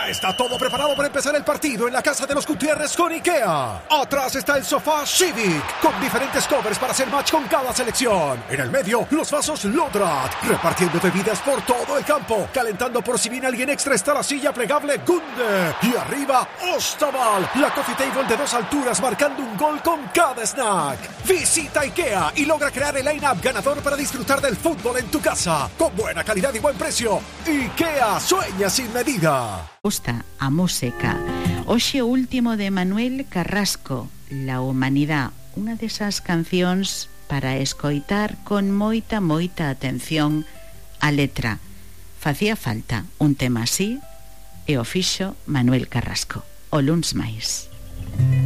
Ya está todo preparado para empezar el partido en la casa de los Gutiérrez con IKEA. Atrás está el sofá Civic, con diferentes covers para hacer match con cada selección. En el medio, los vasos Lodrat, repartiendo bebidas por todo el campo. Calentando por si viene alguien extra está la silla plegable Gunde. Y arriba, Ostaval, la coffee table de 2 alturas marcando un gol con cada snack. Visita IKEA y logra crear el line-up ganador para disfrutar del fútbol en tu casa. Con buena calidad y buen precio. IKEA, sueña sin medida. Gusta a música. Hoxe o último de Manuel Carrasco, La Humanidad, unha desas cancións para escoitar con moita atención a letra. Facía falta un tema así e o fixo Manuel Carrasco. O luns máis.